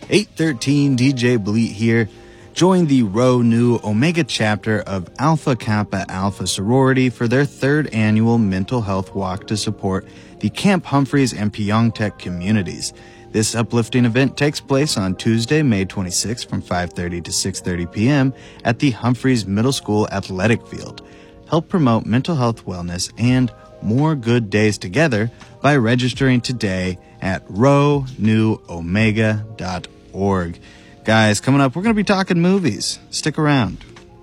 813 DJ Bleat here. Join the Rho Nu Omega chapter of Alpha Kappa Alpha sorority for their third annual mental health walk to support the Camp Humphreys and Pyeongtaek communities. This uplifting event takes place on Tuesday, May 26th from 5:30 to 6:30 p.m. at the Humphreys Middle School athletic field. Help promote mental health wellness and more good days together by registering today at rhonuomega.org. Guys, coming up, we're going to be talking movies. Stick around.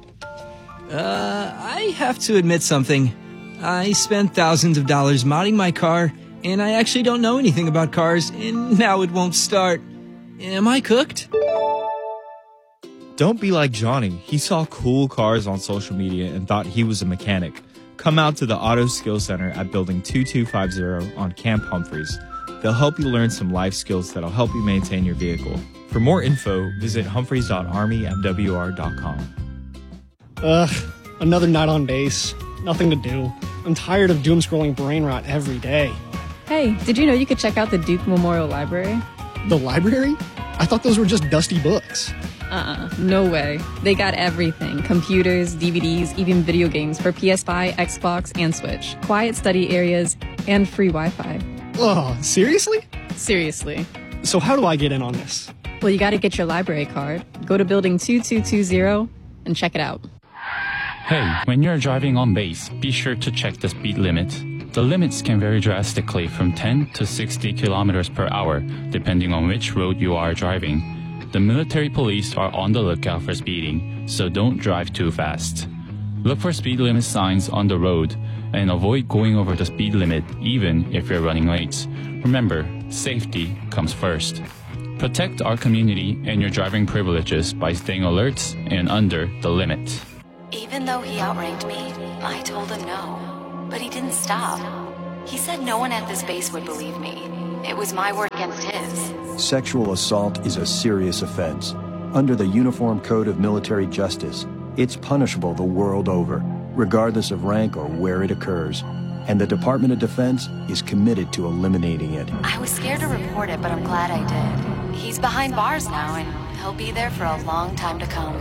I have to admit something. I spent thousands of dollars modding my car, and I actually don't know anything about cars, and now it won't start. Am I cooked? Don't be like Johnny. He saw cool cars on social media and thought he was a mechanic. Come out to the Auto Skills Center at Building 2250 on Camp Humphreys. They'll help you learn some life skills that'll help you maintain your vehicle. For more info, visit humphreys.armymwr.com. Another night on base. Nothing to do. I'm tired of doom-scrolling brain rot every day. Hey, did you know you could check out the Duke Memorial Library? The library? I thought those were just dusty books. No way. They got everything. Computers, DVDs, even video games for PS5, Xbox, and Switch. Quiet study areas, and free Wi-Fi. Oh, seriously? Seriously. So how do I get in on this? Well, you gotta get your library card. Go to Building 2220 and check it out. Hey, when you're driving on base, be sure to check the speed limit. The limits can vary drastically from 10 to 60 kilometers per hour, depending on which road you are driving. The military police are on the lookout for speeding, so don't drive too fast. Look for speed limit signs on the road and avoid going over the speed limit even if you're running late. Remember, safety comes first. Protect our community and your driving privileges by staying alert and under the limit. Even though he outranked me, I told him no. But he didn't stop. He said no one at this base would believe me. It was my word against his. Sexual assault is a serious offense. Under the Uniform Code of Military Justice, it's punishable the world over, regardless of rank or where it occurs. And the Department of Defense is committed to eliminating it. I was scared to report it, but I'm glad I did. He's behind bars now, and he'll be there for a long time to come.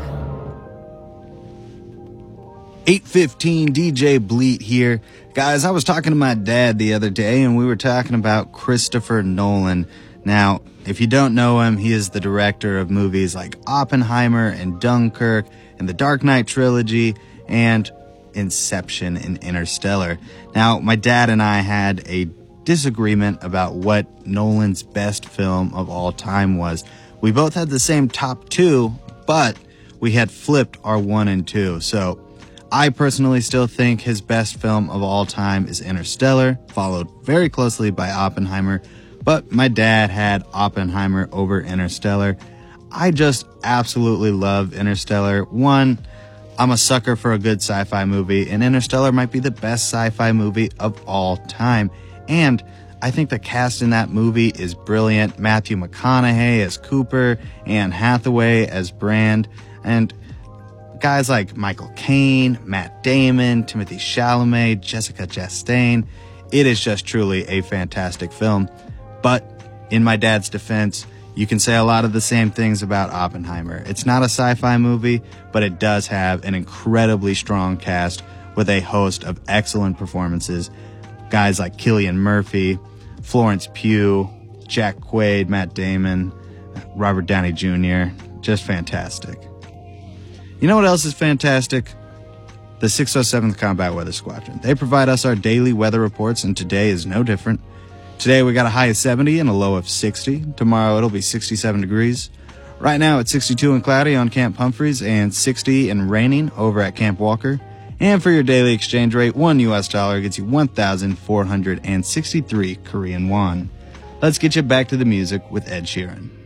815 DJ Bleat here. Guys, I was talking to my dad the other day, and we were talking about Christopher Nolan. Now, if you don't know him, he is the director of movies like Oppenheimer and Dunkirk and the Dark Knight trilogy and Inception and Interstellar. Now, my dad and I had a disagreement about what Nolan's best film of all time was. We both had the same top two, but we had flipped our 1 and 2. So I personally still think his best film of all time is Interstellar, followed very closely by Oppenheimer, but my dad had Oppenheimer over Interstellar. I just absolutely love Interstellar. One, I'm a sucker for a good sci-fi movie, and Interstellar might be the best sci-fi movie of all time. And I think the cast in that movie is brilliant. Matthew McConaughey as Cooper, Anne Hathaway as Brand, and guys like Michael Caine, Matt Damon, Timothée Chalamet, Jessica Chastain. It is just truly a fantastic film. But in my dad's defense, you can say a lot of the same things about Oppenheimer. It's not a sci-fi movie, but it does have an incredibly strong cast with a host of excellent performances. Guys like Cillian Murphy, Florence Pugh, Jack Quaid, Matt Damon, Robert Downey Jr. Just fantastic. You know what else is fantastic? The 607th Combat Weather Squadron. They provide us our daily weather reports, and today is no different. Today we got a high of 70 and a low of 60. Tomorrow it'll be 67 degrees. Right now it's 62 and cloudy on Camp Humphreys and 60 and raining over at Camp Walker. And for your daily exchange rate, $1 US gets you 1,463 Korean won. Let's get you back to the music with Ed Sheeran.